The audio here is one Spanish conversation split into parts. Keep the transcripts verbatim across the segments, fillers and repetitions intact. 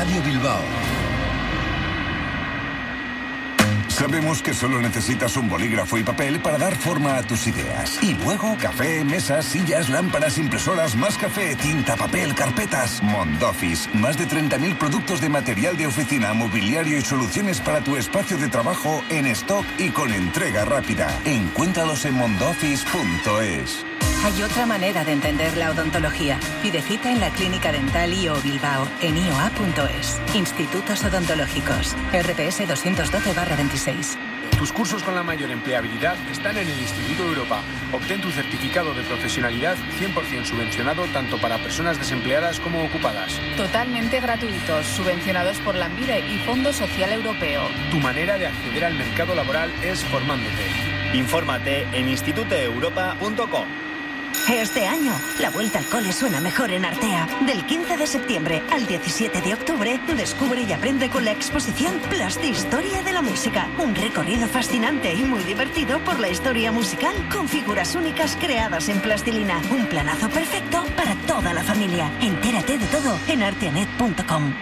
Radio Bilbao. Sabemos que solo necesitas un bolígrafo y papel para dar forma a tus ideas. Y luego, café, mesas, sillas, lámparas, impresoras, más café, tinta, papel, carpetas. Mondoffice. Más de treinta mil productos de material de oficina, mobiliario y soluciones para tu espacio de trabajo en stock y con entrega rápida. Encuéntralos en mondoffice punto es. Hay otra manera de entender la odontología. Pide cita en la Clínica Dental I O Bilbao en i o a punto es. Institutos Odontológicos. R P S doscientos doce barra veintiséis. Tus cursos con la mayor empleabilidad están en el Instituto Europa. Obtén tu certificado de profesionalidad cien por ciento subvencionado tanto para personas desempleadas como ocupadas. Totalmente gratuitos, subvencionados por Lanbide y Fondo Social Europeo. Tu manera de acceder al mercado laboral es formándote. Infórmate en instituto europa punto com. Este año, la vuelta al cole suena mejor en Artea. Del quince de septiembre al diecisiete de octubre, descubre y aprende con la exposición Plastihistoria de la Música. Un recorrido fascinante y muy divertido por la historia musical con figuras únicas creadas en plastilina. Un planazo perfecto para toda la familia. Entérate de todo en arteanet punto com.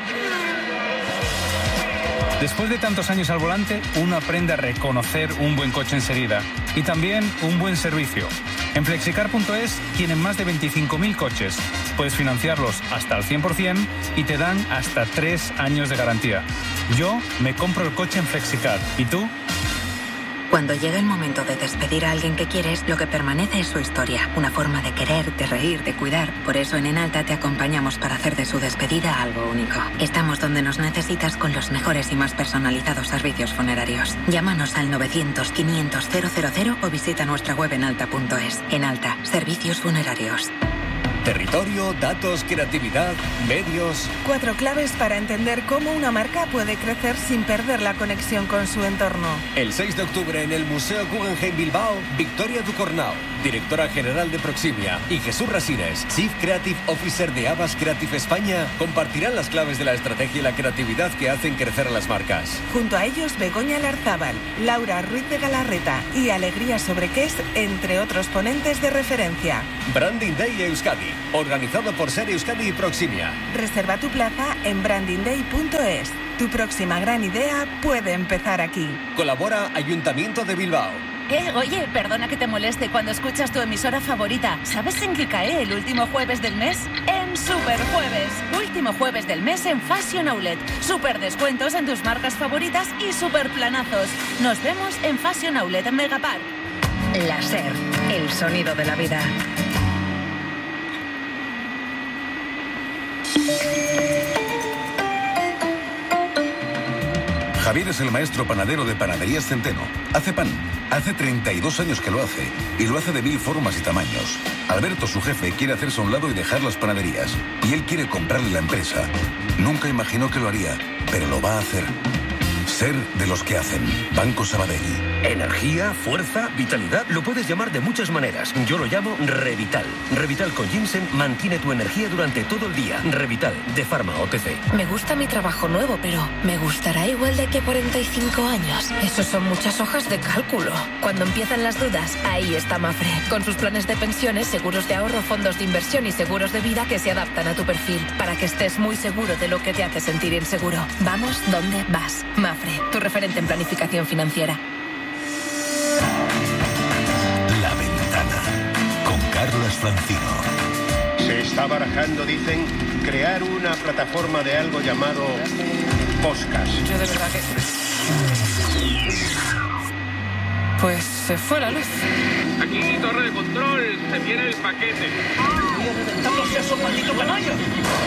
Después de tantos años al volante, uno aprende a reconocer un buen coche enseguida y también un buen servicio. En flexicar punto es tienen más de veinticinco mil coches. Puedes financiarlos hasta al cien por ciento y te dan hasta tres años de garantía. Yo me compro el coche en Flexicar. ¿Y tú? Cuando llega el momento de despedir a alguien que quieres, lo que permanece es su historia. Una forma de querer, de reír, de cuidar. Por eso en Enalta te acompañamos para hacer de su despedida algo único. Estamos donde nos necesitas con los mejores y más personalizados servicios funerarios. Llámanos al novecientos, quinientos, cero cero cero o visita nuestra web enalta punto es. Enalta, servicios funerarios. Territorio, datos, creatividad, medios. Cuatro claves para entender cómo una marca puede crecer sin perder la conexión con su entorno. El seis de octubre en el Museo Guggenheim Bilbao, Victoria Ducornau, directora general de Proximia, y Jesús Rasines, Chief Creative Officer de Abbas Creative España, compartirán las claves de la estrategia y la creatividad que hacen crecer a las marcas. Junto a ellos, Begoña Larzábal, Laura Ruiz de Galarreta y Alegría Sobrequés, entre otros ponentes de referencia. Branding Day Euskadi, organizado por Ser Euskadi y Proximia. Reserva tu plaza en branding day punto es. Tu próxima gran idea puede empezar aquí. Colabora Ayuntamiento de Bilbao. Eh, oye, perdona que te moleste cuando escuchas tu emisora favorita. ¿Sabes en qué cae el último jueves del mes? En Super Jueves. Último jueves del mes en Fashion Outlet. Super descuentos en tus marcas favoritas y super planazos. Nos vemos en Fashion Outlet en Megapark. La SER, el sonido de la vida. Javier es el maestro panadero de Panaderías Centeno. Hace pan. Hace treinta y dos años que lo hace. Y lo hace de mil formas y tamaños. Alberto, su jefe, quiere hacerse a un lado y dejar las panaderías. Y él quiere comprarle la empresa. Nunca imaginó que lo haría, pero lo va a hacer. Ser de los que hacen. Banco Sabadell. Energía, fuerza, vitalidad, lo puedes llamar de muchas maneras. Yo lo llamo Revital. Revital con ginseng mantiene tu energía durante todo el día. Revital, de Pharma O T C. Me gusta mi trabajo nuevo, pero ¿me gustará igual de aquí a cuarenta y cinco años? Eso son muchas hojas de cálculo. Cuando empiezan las dudas, ahí está Mafre. Con sus planes de pensiones, seguros de ahorro, fondos de inversión y seguros de vida que se adaptan a tu perfil, para que estés muy seguro de lo que te hace sentir inseguro. Vamos donde vas. Mafre, tu referente en planificación financiera. La Ventana, con Carlos Francino. Se está barajando, dicen, crear una plataforma de algo llamado podcast. Yo de verdad que... Pues se fue la luz. Aquí, torre de control, se viene el paquete. ¡Voy a reventarlos esos malditos canallas!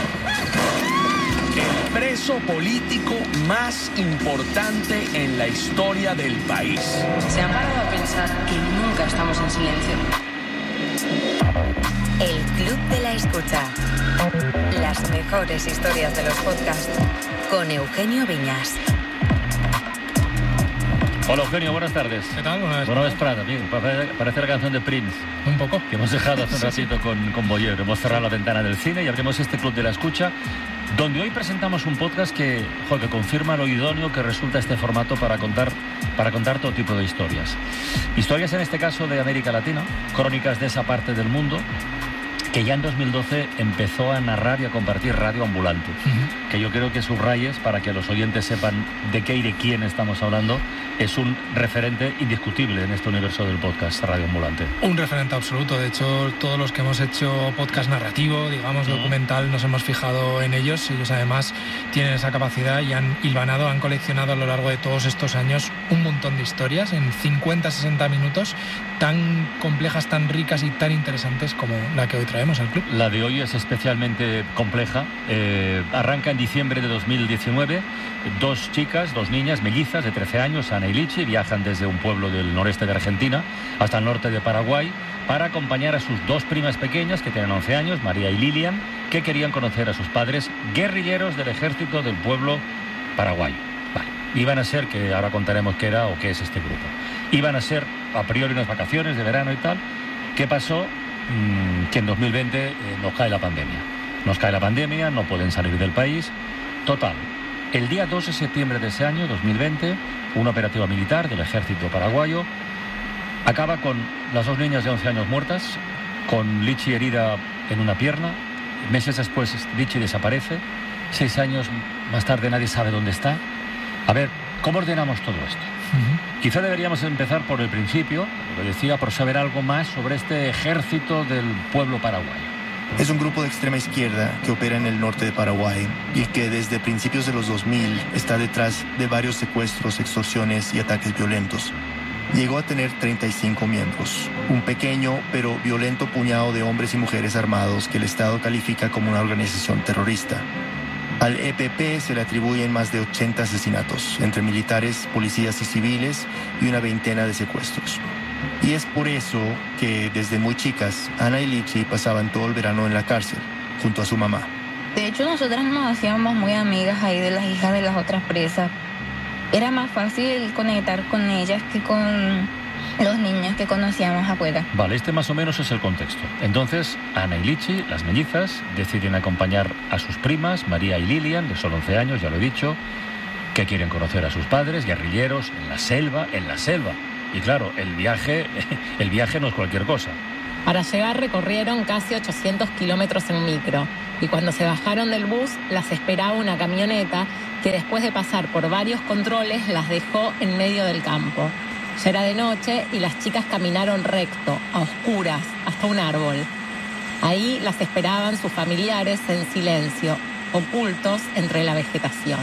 El preso político más importante en la historia del país. ¿Se han parado a pensar que nunca estamos en silencio? El Club de la Escucha. Las mejores historias de los podcasts. Con Eugenio Viñas. Hola Eugenio, buenas tardes. ¿Qué tal? Buenas Buenas tardes. Prada, bien, parece la canción de Prince. Un poco. Que hemos dejado hace un sí, ratito sí. con, con Boyer. Hemos cerrado la ventana del cine y abrimos este Club de la Escucha, donde hoy presentamos un podcast que, jo, que confirma lo idóneo que resulta este formato para contar, para contar todo tipo de historias. Historias en este caso de América Latina, crónicas de esa parte del mundo, que ya en dos mil doce empezó a narrar y a compartir Radio Ambulante, uh-huh. que yo creo que subrayes para que los oyentes sepan de qué y de quién estamos hablando. Es un referente indiscutible en este universo del podcast Radio Ambulante. Un referente absoluto. De hecho, todos los que hemos hecho podcast narrativo, digamos, uh-huh. documental, nos hemos fijado en ellos. Ellos además tienen esa capacidad y han hilvanado, han coleccionado a lo largo de todos estos años un montón de historias en cincuenta a sesenta minutos tan complejas, tan ricas y tan interesantes como la que hoy traemos al club. La de hoy es especialmente compleja. Eh, arranca en diciembre de dos mil diecinueve. Dos chicas, dos niñas mellizas de trece años, Ana y Lichi, viajan desde un pueblo del noreste de Argentina hasta el norte de Paraguay para acompañar a sus dos primas pequeñas que tienen once años, María y Lilian, que querían conocer a sus padres, guerrilleros del ejército del pueblo paraguayo. Vale. Iban a ser, que ahora contaremos qué era o qué es este grupo, iban a ser a priori unas vacaciones de verano y tal. ¿Qué pasó? Mm, que en dos mil veinte eh, nos cae la pandemia. Nos cae la pandemia, no pueden salir del país. Total. El día dos de septiembre de ese año, dos mil veinte, una operativa militar del ejército paraguayo acaba con las dos niñas de once años muertas, con Lichi herida en una pierna. Meses después, Lichi desaparece. Seis años más tarde nadie sabe dónde está. A ver, ¿cómo ordenamos todo esto? Uh-huh. Quizá deberíamos empezar por el principio, lo que decía, por saber algo más sobre este ejército del pueblo paraguayo. Es un grupo de extrema izquierda que opera en el norte de Paraguay y que desde principios de los dos mil está detrás de varios secuestros, extorsiones y ataques violentos. Llegó a tener treinta y cinco miembros, un pequeño pero violento puñado de hombres y mujeres armados que el Estado califica como una organización terrorista. Al E P P se le atribuyen más de ochenta asesinatos entre militares, policías y civiles y una veintena de secuestros. Y es por eso que desde muy chicas, Ana y Lichi pasaban todo el verano en la cárcel, junto a su mamá. De hecho, nosotras nos hacíamos muy amigas ahí de las hijas de las otras presas. Era más fácil conectar con ellas que con los niños que conocíamos afuera. Vale, este más o menos es el contexto. Entonces, Ana y Lichi, las mellizas, deciden acompañar a sus primas, María y Lilian, de solo once años, ya lo he dicho, que quieren conocer a sus padres, guerrilleros, en la selva, en la selva. Y claro, el viaje, el viaje no es cualquier cosa. Para llegar recorrieron casi ochocientos kilómetros en micro y cuando se bajaron del bus las esperaba una camioneta que después de pasar por varios controles las dejó en medio del campo. Ya era de noche y las chicas caminaron recto, a oscuras, hasta un árbol. Ahí las esperaban sus familiares en silencio, ocultos entre la vegetación.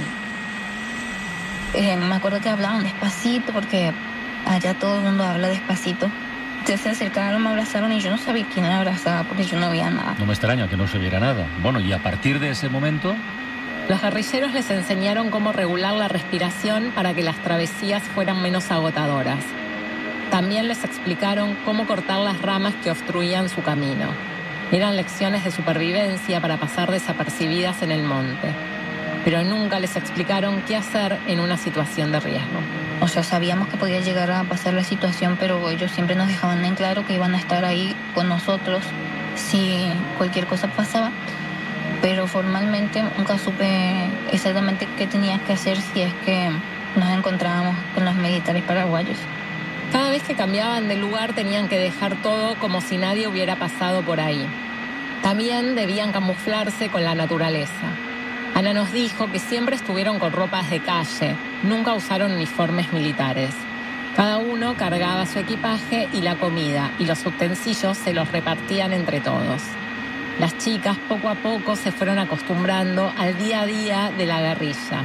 Eh, me acuerdo que hablaban despacito porque allá todo el mundo habla despacito. Entonces se acercaron, me abrazaron y yo no sabía quién la abrazaba porque yo no veía nada. No me extraña que no se viera nada. Bueno, y a partir de ese momento... Los guerrilleros les enseñaron cómo regular la respiración para que las travesías fueran menos agotadoras. También les explicaron cómo cortar las ramas que obstruían su camino. Eran lecciones de supervivencia para pasar desapercibidas en el monte. Pero nunca les explicaron qué hacer en una situación de riesgo. O sea, sabíamos que podía llegar a pasar la situación, pero ellos siempre nos dejaban en claro que iban a estar ahí con nosotros si cualquier cosa pasaba. Pero formalmente nunca supe exactamente qué tenía que hacer si es que nos encontrábamos con los militares paraguayos. Cada vez que cambiaban de lugar tenían que dejar todo como si nadie hubiera pasado por ahí. También debían camuflarse con la naturaleza. Ana nos dijo que siempre estuvieron con ropas de calle, nunca usaron uniformes militares. Cada uno cargaba su equipaje y la comida, y los utensilios se los repartían entre todos. Las chicas poco a poco se fueron acostumbrando al día a día de la guerrilla.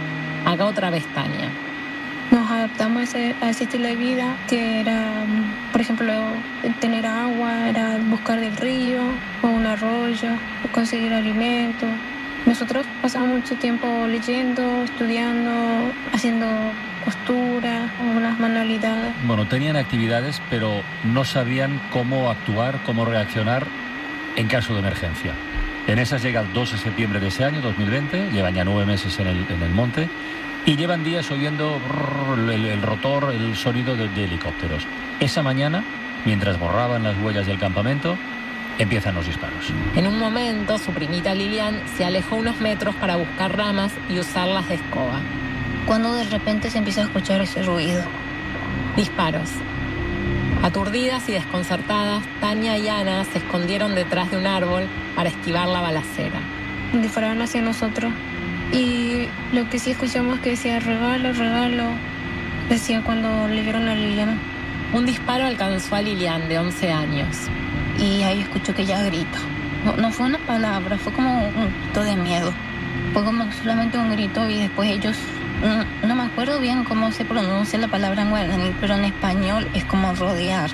Acá otra vez Tania. Nos adaptamos a ese, a ese estilo de vida que era, por ejemplo, tener agua, era buscar del río o un arroyo, conseguir alimento. Nosotros pasamos mucho tiempo leyendo, estudiando, haciendo costura, algunas manualidades. Bueno, tenían actividades, pero no sabían cómo actuar, cómo reaccionar en caso de emergencia. En esas llega el dos de septiembre de ese año, dos mil veinte, llevan ya nueve meses en el, en el monte y llevan días oyendo el, el rotor, el sonido de, de helicópteros. Esa mañana, mientras borraban las huellas del campamento, empiezan los disparos. En un momento, su primita Lilian se alejó unos metros para buscar ramas y usarlas de escoba. Cuando de repente se empieza a escuchar ese ruido. Disparos. Aturdidas y desconcertadas, Tania y Ana se escondieron detrás de un árbol para esquivar la balacera. Dispararon hacia nosotros y lo que sí escuchamos que decía regalo, regalo, decía cuando leyeron a Liliana. Un disparo alcanzó a Lilian, de once años. Y ahí escucho que ella grita. No, no fue una palabra, fue como un grito de miedo. Fue como solamente un grito y después ellos... No, no me acuerdo bien cómo se pronuncia la palabra en guaraní, pero en español es como rodear.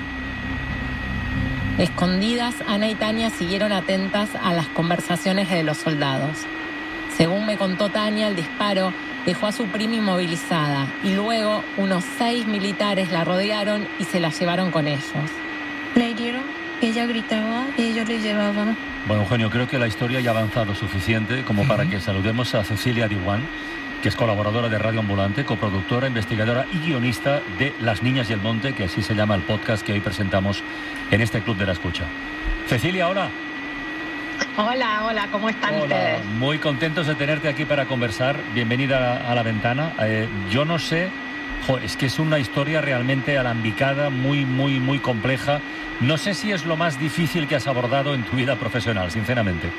Escondidas, Ana y Tania siguieron atentas a las conversaciones de los soldados. Según me contó Tania, el disparo dejó a su prima inmovilizada y luego unos seis militares la rodearon y se la llevaron con ellos. La hirieron, ella gritaba y ellos le llevaban. Bueno, Eugenio, creo que la historia ya ha avanzado suficiente como para que saludemos a Cecilia Diwan, que es colaboradora de Radio Ambulante, coproductora, investigadora y guionista de Las Niñas y el Monte, que así se llama el podcast que hoy presentamos en este Club de la Escucha. Cecilia, hola. Hola, hola, ¿cómo están hola. ustedes? Muy contentos de tenerte aquí para conversar. Bienvenida a, a La Ventana. Eh, yo no sé, jo, es que es una historia realmente alambicada, muy, muy, muy compleja. No sé si es lo más difícil que has abordado en tu vida profesional, sinceramente.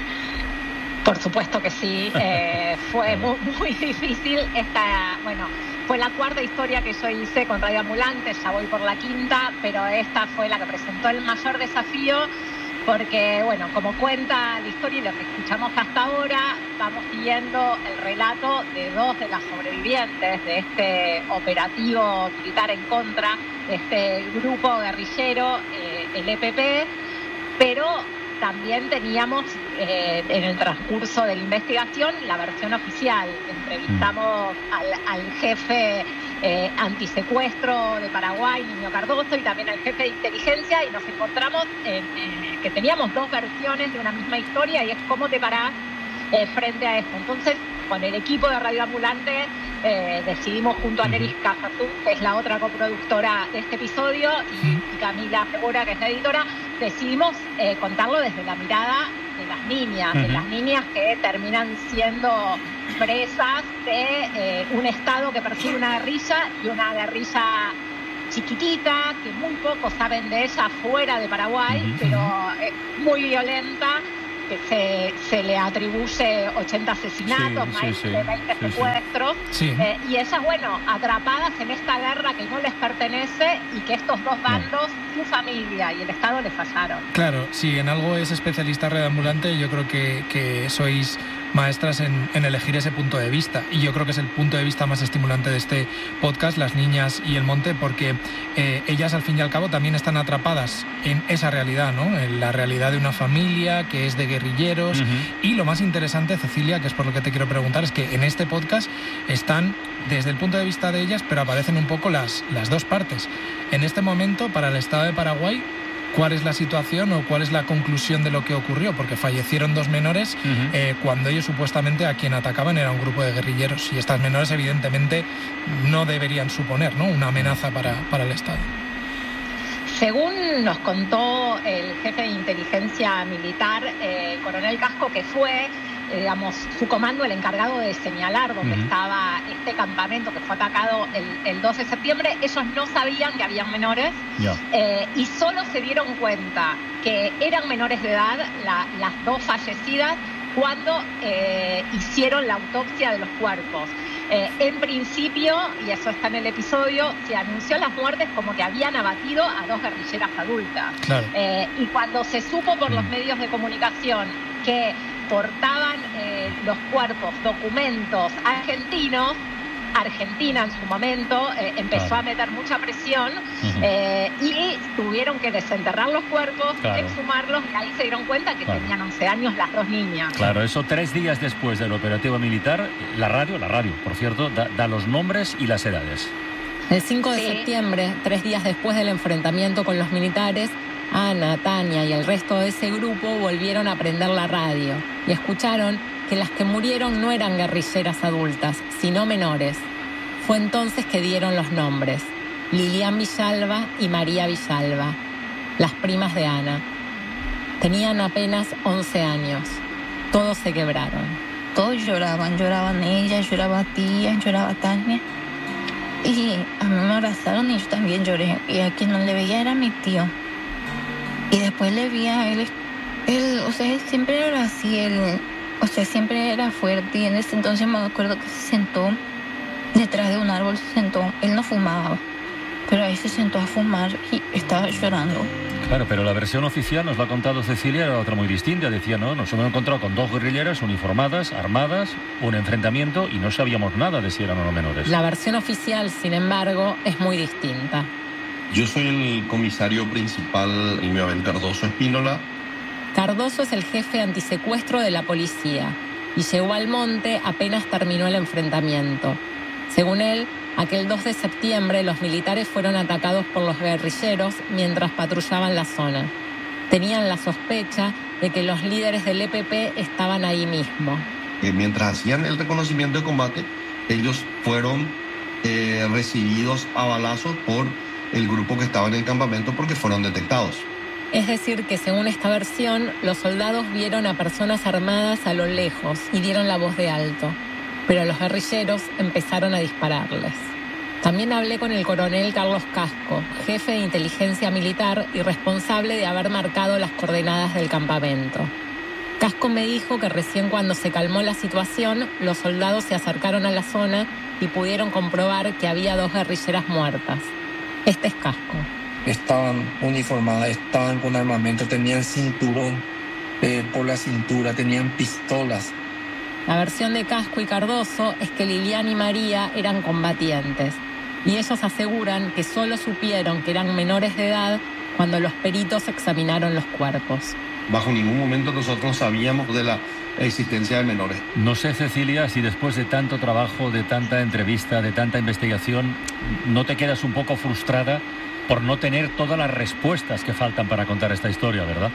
Por supuesto que sí, eh, fue muy, muy difícil. Esta, bueno, fue la cuarta historia que yo hice con Radio Ambulante, ya voy por la quinta, pero esta fue la que presentó el mayor desafío porque, bueno, como cuenta la historia y lo que escuchamos hasta ahora, vamos siguiendo el relato de dos de las sobrevivientes de este operativo militar en contra de este grupo guerrillero, eh, el E P P, pero también teníamos eh, en el transcurso de la investigación la versión oficial. Entrevistamos al, al jefe eh, antisecuestro de Paraguay, Niño Cardoso, y también al jefe de inteligencia, y nos encontramos en, en, que teníamos dos versiones de una misma historia, y es cómo te parás eh, frente a esto. Entonces, con el equipo de Radio Ambulante eh, decidimos junto a Neris Cazazú, que es la otra coproductora de este episodio, y, y Camila Segura, que es la editora, decidimos eh, contarlo desde la mirada de las niñas, uh-huh. de las niñas que terminan siendo presas de eh, un Estado que persigue una guerrilla, y una guerrilla chiquitita, que muy pocos saben de ella fuera de Paraguay, uh-huh. pero eh, muy violenta, que se, se le atribuye ochenta asesinatos, sí, más sí, de veinte sí, secuestros, sí. Eh, y ellas, bueno, atrapadas en esta guerra que no les pertenece y que estos dos bandos, no. su familia y el Estado les fallaron. Claro, si en algo es especialista Radio Ambulante, yo creo que, que sois maestras en, en elegir ese punto de vista, y yo creo que es el punto de vista más estimulante de este podcast, Las Niñas y el Monte, porque eh, ellas al fin y al cabo también están atrapadas en esa realidad, ¿no? En la realidad de una familia que es de guerrilleros, uh-huh. y lo más interesante, Cecilia, que es por lo que te quiero preguntar, es que en este podcast están desde el punto de vista de ellas, pero aparecen un poco las, las dos partes. En este momento, para el Estado de Paraguay, ¿cuál es la situación o cuál es la conclusión de lo que ocurrió? Porque fallecieron dos menores uh-huh. eh, cuando ellos supuestamente a quien atacaban era un grupo de guerrilleros, y estas menores evidentemente no deberían suponer, ¿no?, una amenaza para, para el Estado. Según nos contó el jefe de inteligencia militar, eh, Coronel Casco, que fue, eh, digamos, su comando el encargado de señalar dónde uh-huh. estaba este campamento que fue atacado el, el doce de septiembre, ellos no sabían que habían menores, yeah. eh, y solo se dieron cuenta que eran menores de edad la, las dos fallecidas cuando eh, hicieron la autopsia de los cuerpos. Eh, en principio, y eso está en el episodio, se anunció las muertes como que habían abatido a dos guerrilleras adultas. Claro. Eh, y cuando se supo por mm. los medios de comunicación que portaban eh, los cuerpos documentos argentinos, Argentina en su momento eh, empezó claro. a meter mucha presión uh-huh. eh, y tuvieron que desenterrar los cuerpos, claro. exhumarlos, y ahí se dieron cuenta que claro. tenían once años las dos niñas. Claro, eso tres días después del operativo militar, la radio, la radio, por cierto, da, da los nombres y las edades. El cinco de sí. septiembre, tres días después del enfrentamiento con los militares, Ana, Tania y el resto de ese grupo volvieron a prender la radio y escucharon que las que murieron no eran guerrilleras adultas, sino menores. Fue entonces que dieron los nombres: Lilian Villalba y María Villalba, las primas de Ana. Tenían apenas once años. Todos se quebraron. Todos lloraban, lloraban ellas, lloraba tía, lloraba Tania. Y a mí me abrazaron y yo también lloré. Y a quien no le veía era mi tío. Y después le vi a él, él, o sea, él siempre era así, él, o sea, siempre era fuerte. Y en ese entonces me acuerdo que se sentó detrás de un árbol, se sentó. Él no fumaba, pero ahí se sentó a fumar y estaba llorando. Claro, pero la versión oficial, nos lo ha contado Cecilia, era otra muy distinta. Decía, no, nos hemos encontrado con dos guerrilleras uniformadas, armadas, un enfrentamiento y no sabíamos nada de si eran o no menores. La versión oficial, sin embargo, es muy distinta. Yo soy el comisario principal, Imabel Cardoso Espínola. Cardoso es el jefe antisecuestro de la policía y llegó al monte apenas terminó el enfrentamiento. Según él, aquel dos de septiembre los militares fueron atacados por los guerrilleros mientras patrullaban la zona. Tenían la sospecha de que los líderes del E P P estaban ahí mismo. Eh, mientras hacían el reconocimiento de combate, ellos fueron eh, recibidos a balazos por el grupo que estaba en el campamento porque fueron detectados. Es decir, que según esta versión, los soldados vieron a personas armadas a lo lejos y dieron la voz de alto. Pero los guerrilleros empezaron a dispararles. También hablé con el coronel Carlos Casco, jefe de inteligencia militar y responsable de haber marcado las coordenadas del campamento. Casco me dijo que recién cuando se calmó la situación, los soldados se acercaron a la zona y pudieron comprobar que había dos guerrilleras muertas. Este es Casco. Estaban uniformadas, estaban con armamento, tenían cinturón eh, por la cintura, tenían pistolas. La versión de Casco y Cardoso es que Liliana y María eran combatientes y ellos aseguran que solo supieron que eran menores de edad cuando los peritos examinaron los cuerpos. Bajo ningún momento nosotros sabíamos de la existencia de menores. No sé, Cecilia, si después de tanto trabajo, de tanta entrevista, de tanta investigación, ¿no te quedas un poco frustrada por no tener todas las respuestas que faltan para contar esta historia, verdad?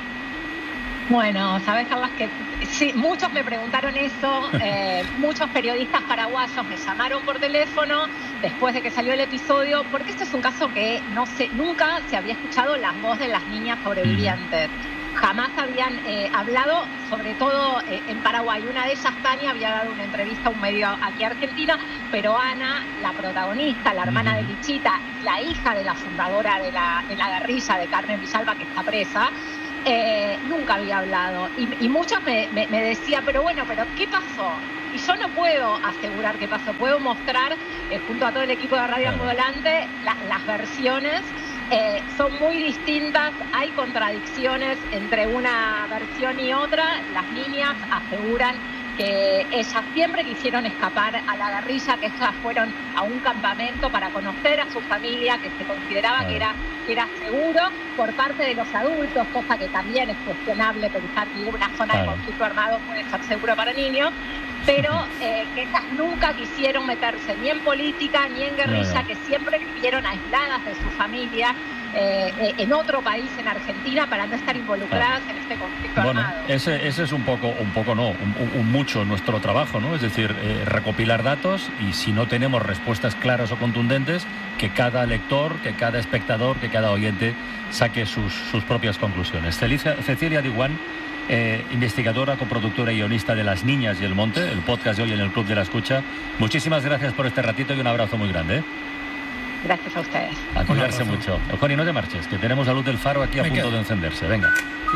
Bueno, sabes, Carlos, que sí, muchos me preguntaron eso, eh, muchos periodistas paraguayos me llamaron por teléfono después de que salió el episodio, porque este es un caso que no sé, nunca se había escuchado la voz de las niñas sobrevivientes. Jamás habían eh, hablado, sobre todo eh, en Paraguay. Una de ellas, Tania, había dado una entrevista a un medio aquí en Argentina, pero Ana, la protagonista, la hermana uh-huh. de Lichita, la hija de la fundadora de la, de la guerrilla, de Carmen Villalba, que está presa, Eh, nunca había hablado y, y muchos me, me, me decían, pero bueno, pero ¿qué pasó? Y yo no puedo asegurar qué pasó, puedo mostrar eh, junto a todo el equipo de Radio Ambulante la, las versiones, eh, son muy distintas, hay contradicciones entre una versión y otra. Las niñas aseguran que ellas siempre quisieron escapar a la guerrilla, que ellas fueron a un campamento para conocer a su familia, que se consideraba claro. que era que era seguro por parte de los adultos, cosa que también es cuestionable pensar que una zona claro. de conflicto armado puede ser seguro para niños, pero eh, que ellas nunca quisieron meterse ni en política ni en guerrilla, no, no. que siempre vivieron aisladas de su familia eh, eh, en otro país, en Argentina, para no estar involucradas claro. en este conflicto bueno, armado. Ese, ese es un poco, un poco no, un, un mucho nuestro trabajo, ¿no? Es decir, eh, recopilar datos y si no tenemos respuestas claras o contundentes, que cada lector, que cada espectador, que cada oyente saque sus, sus propias conclusiones. Cecilia, Cecilia Diwan, eh, investigadora, coproductora y guionista de Las Niñas y el Monte, el podcast de hoy en el Club de la Escucha. Muchísimas gracias por este ratito y un abrazo muy grande. ¿eh? Gracias a ustedes. A cuidarse mucho. Eugeni, no te marches, que tenemos la luz del faro aquí a Me punto quedo. de encenderse. Venga.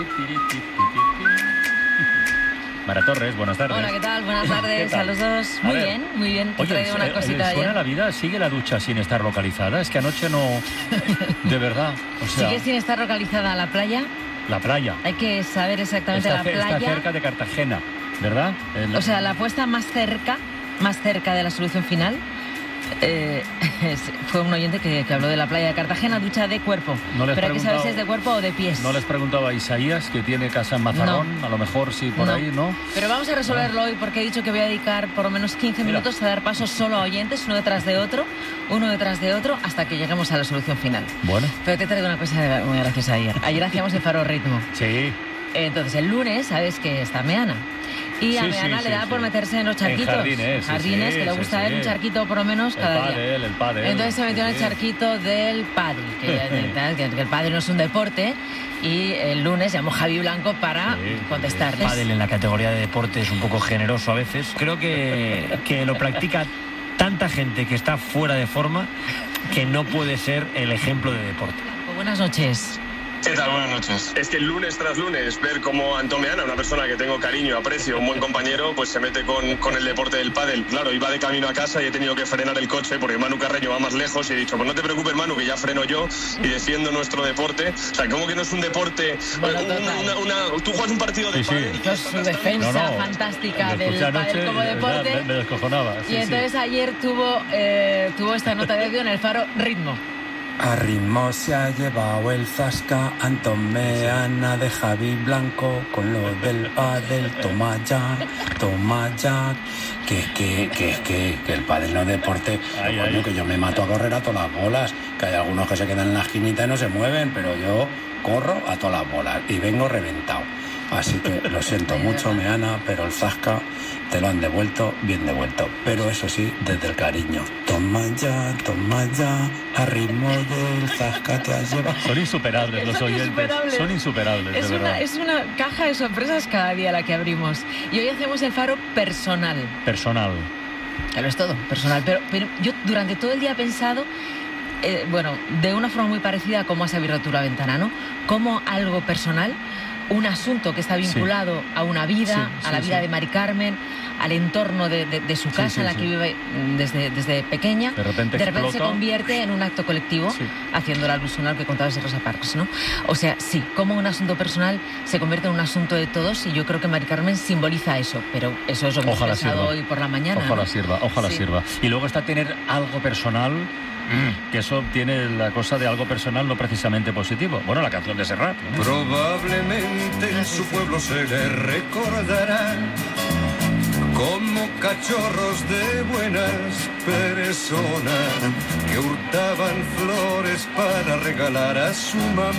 Mara Torres, buenas tardes. Hola, ¿qué tal? Buenas tardes tal? a los dos. A Muy ver. bien, muy bien. Te Oye, traigo una eh, cosita eh, ¿suena ayer. la vida? ¿Sigue la ducha sin estar localizada? Es que anoche no... De verdad, o sea... ¿Sigue sin estar localizada la playa? La playa. Hay que saber exactamente está, la playa. Está cerca de Cartagena, ¿verdad? En la... O sea, la puesta más cerca, más cerca de la solución final... Eh, fue un oyente que, que habló de la playa de Cartagena, ducha de cuerpo. No les pero hay que saber preguntado- si es de cuerpo o de pies. No les preguntaba a Isaías, que tiene casa en Mazarrón, a lo mejor sí por No. ahí, ¿no? Pero vamos a resolverlo hoy porque he dicho que voy a dedicar por lo menos quince Mira. minutos a dar pasos solo a oyentes, uno detrás de otro, uno detrás de otro, hasta que lleguemos a la solución final. Bueno. Pero te traigo una cosa de- muy graciosa ayer. Ayer hacíamos el Faro Ritmo. Sí. Entonces el lunes, sabes que está Meana. Y a Sí, Meana sí, le sí, da sí. por meterse en los charquitos. En jardines, sí, Jardines, sí, que le sí, gusta a él sí. un charquito por lo menos El cada día. pádel, el pádel. Entonces se metió en el Sí. charquito del pádel, que, ya- que, que el pádel no es un deporte, y el lunes llamó Javi Blanco para contestarles. Pádel en la categoría de deporte es un poco generoso a veces. Creo que, que lo practica tanta gente que está fuera de forma que no puede ser el ejemplo de deporte. Buenas noches. ¿Qué tal? Buenas noches. Es que lunes tras lunes ver cómo Antón Meana, una persona que tengo cariño, aprecio, un buen compañero, pues se mete con, con el deporte del pádel. Claro, iba de camino a casa y he tenido que frenar el coche porque Manu Carreño va más lejos y he dicho, pues no te preocupes, Manu, que ya freno yo y defiendo nuestro deporte. O sea, ¿cómo que no es un deporte? Bueno, una, una, una, tú juegas un partido de Sí, pádel. sí. y Su defensa No, no. fantástica Lo del escuché pádel anoche, como de verdad, deporte. Me, me descojonaba. Sí, Y entonces sí. ayer tuvo, eh, tuvo esta nota de audio en el Faro, ritmo. A ritmo se ha llevado el zasca Antón Meana de Javi Blanco con lo del pádel. Toma ya, toma ya. Que, que, que, que, que el pádel no es deporte. Ay, Coño, ay. que yo me mato a correr a todas las bolas. Que hay algunos que se quedan en la esquinita y no se mueven, pero yo corro a todas las bolas y vengo reventado. Así que lo siento mucho, Meana, pero el zasca te lo han devuelto bien devuelto. Pero eso sí, desde el cariño. Toma ya, toma ya, a ritmo del zasca te has llevado. Son insuperables los Son oyentes. insuperables. Son insuperables, Es de verdad. una, es una caja de sorpresas cada día la que abrimos. Y hoy hacemos el Faro personal. Personal. Claro, es todo, personal. Pero, pero yo durante todo el día he pensado, eh, bueno, de una forma muy parecida a cómo has abierto la ventana, ¿no? Como algo personal, un asunto que está vinculado Sí. a una vida, Sí, a sí, la vida sí. de Mari Carmen, al entorno de, de- de su casa sí, en la sí. que vive desde, desde pequeña. De repente se explota. convierte en un acto colectivo, Sí. haciendo la alusión al que contabas de Rosa Parks, ¿no? O sea, sí, como un asunto personal se convierte en un asunto de todos y yo creo que Mari Carmen simboliza eso, pero eso es lo que hemos Ojalá pensado sirva. hoy por la mañana. Ojalá ¿no? sirva, ojalá Sí. sirva. Y luego está tener algo personal, que eso tiene la cosa de algo personal no precisamente positivo. Bueno, la canción de Serrat, ¿no? Probablemente en su pueblo se le recordará como cachorros de buenas personas que hurtaban flores para regalar a su mamá.